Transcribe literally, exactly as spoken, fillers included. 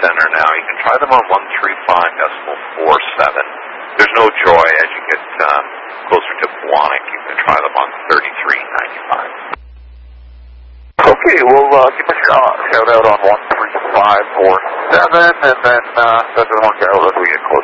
center now. You can try them on one thirty-five decibel four seven. There's no joy as you get um, closer to Guanic. You can try them on thirty-three ninety-five. Okay, we'll uh, give a shout, shout out on one three five four seven, and then uh, that doesn't work out as we get closer.